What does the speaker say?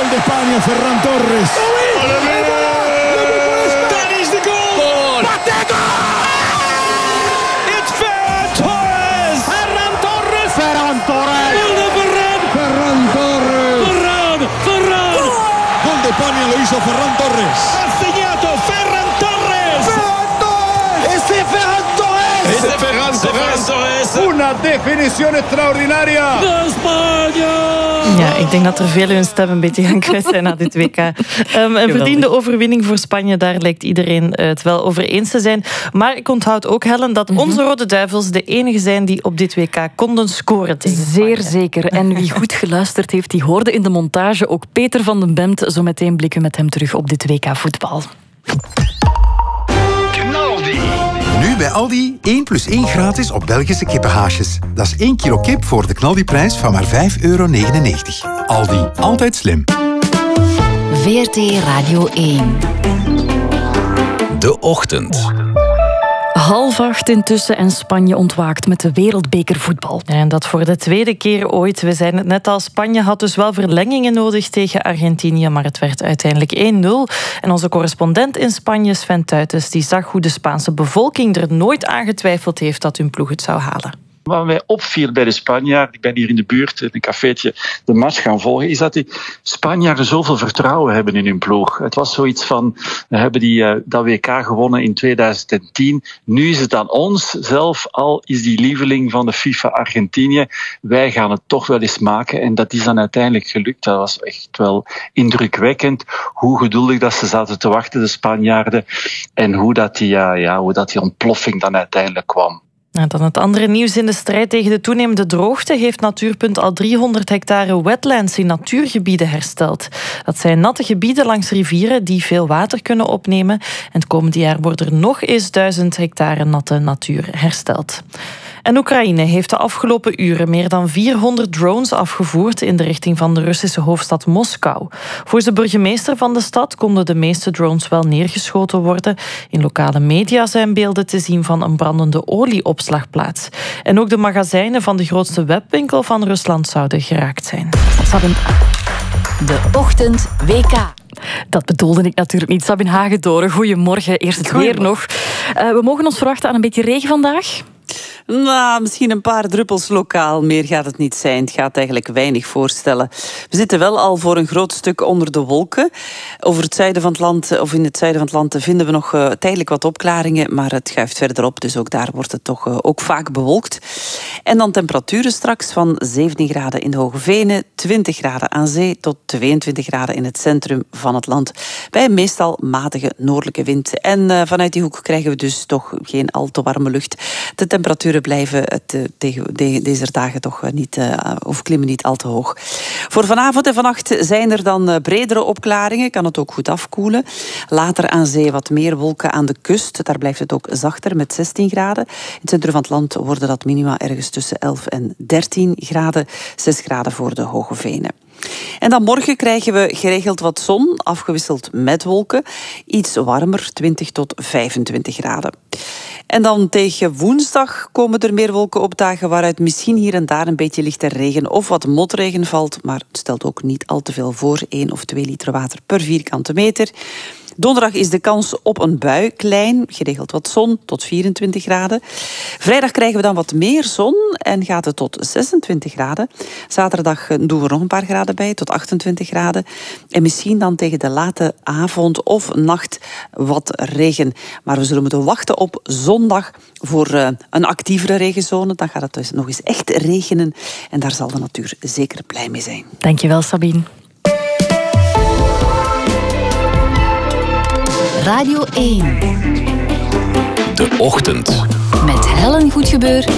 gol de España, Ferran Torres. Dat is de goal! Pateco! It's Ferran Torres! Ferran Torres! Ferran Torres! Gol de Ferran! Ferran Torres. Ferran! Gol de España lo hizo Ferran Torres. Ha segnato Ferran Torres! Ese Ferran Torres! Ese Ferran Torres! Una definición extraordinaria. De Spanje! Ja, ik denk dat er velen hun stem een beetje gaan kwijt zijn na dit WK. Een verdiende overwinning voor Spanje, daar lijkt iedereen het wel over eens te zijn. Maar ik onthoud ook, Helen, dat onze Rode Duivels de enige zijn die op dit WK konden scoren tegen Spanje. Zeer zeker. En wie goed geluisterd heeft, die hoorde in de montage ook Peter van den Bemt. Zometeen blikken we met hem terug op dit WK voetbal. Nu bij Aldi 1 + 1 gratis op Belgische kippenhaasjes. Dat is 1 kilo kip voor de knaldiprijs van maar €5,99. Aldi, altijd slim. VRT Radio 1. De Ochtend. 7:30 intussen en Spanje ontwaakt met de wereldbekervoetbal. Ja, en dat voor de tweede keer ooit. We zeiden het net al, Spanje had dus wel verlengingen nodig tegen Argentinië, maar het werd uiteindelijk 1-0. En onze correspondent in Spanje, Sven Tuitens, die zag hoe de Spaanse bevolking er nooit aan getwijfeld heeft dat hun ploeg het zou halen. Wat mij opviel bij de Spanjaarden, ik ben hier in de buurt, in een cafeetje, de match gaan volgen, is dat die Spanjaarden zoveel vertrouwen hebben in hun ploeg. Het was zoiets van, we hebben dat WK gewonnen in 2010. Nu is het aan ons zelf, al is die lieveling van de FIFA Argentinië. Wij gaan het toch wel eens maken. En dat is dan uiteindelijk gelukt. Dat was echt wel indrukwekkend. Hoe geduldig dat ze zaten te wachten, de Spanjaarden. En hoe dat die ontploffing dan uiteindelijk kwam. En dan het andere nieuws. In de strijd tegen de toenemende droogte heeft Natuurpunt al 300 hectare wetlands in natuurgebieden hersteld. Dat zijn natte gebieden langs rivieren die veel water kunnen opnemen. En het komende jaar worden er nog eens 1000 hectare natte natuur hersteld. En Oekraïne heeft de afgelopen uren meer dan 400 drones afgevoerd in de richting van de Russische hoofdstad Moskou. Volgens de burgemeester van de stad konden de meeste drones wel neergeschoten worden. In lokale media zijn beelden te zien van een brandende olieopslagplaats. En ook de magazijnen van de grootste webwinkel van Rusland zouden geraakt zijn. De Ochtend WK. Dat bedoelde ik natuurlijk niet. Sabine Hagedoren, goedemorgen. Eerst het weer nog. We mogen ons verwachten aan een beetje regen vandaag. Nou, misschien een paar druppels lokaal. Meer gaat het niet zijn. Het gaat eigenlijk weinig voorstellen. We zitten wel al voor een groot stuk onder de wolken. Over het zuiden van het land, of in het zuiden van het land, vinden we nog tijdelijk wat opklaringen, maar het schuift verder op. Dus ook daar wordt het toch ook vaak bewolkt. En dan temperaturen straks van 17 graden in de Hoge Venen, 20 graden aan zee tot 22 graden in het centrum van het land. Bij een meestal matige noordelijke wind. En vanuit die hoek krijgen we dus toch geen al te warme lucht. De temperaturen blijven tegen deze dagen toch niet, of klimmen niet al te hoog. Voor vanavond en vannacht zijn er dan bredere opklaringen. Kan het ook goed afkoelen. Later aan zee wat meer wolken aan de kust. Daar blijft het ook zachter met 16 graden. In het centrum van het land worden dat minima ergens tussen 11 en 13 graden. 6 graden voor de Hoge Venen. En dan morgen krijgen we geregeld wat zon, afgewisseld met wolken. Iets warmer, 20 tot 25 graden. En dan tegen woensdag komen er meer wolken opdagen, waaruit misschien hier en daar een beetje lichte regen of wat motregen valt. Maar het stelt ook niet al te veel voor, 1 of 2 liter water per vierkante meter. Donderdag is de kans op een bui klein, geregeld wat zon, tot 24 graden. Vrijdag krijgen we dan wat meer zon en gaat het tot 26 graden. Zaterdag doen we nog een paar graden bij, tot 28 graden. En misschien dan tegen de late avond of nacht wat regen. Maar we zullen moeten wachten op zondag voor een actievere regenzone. Dan gaat het dus nog eens echt regenen en daar zal de natuur zeker blij mee zijn. Dankjewel, Sabine. Radio 1. De Ochtend. Met Helen Goedgebeur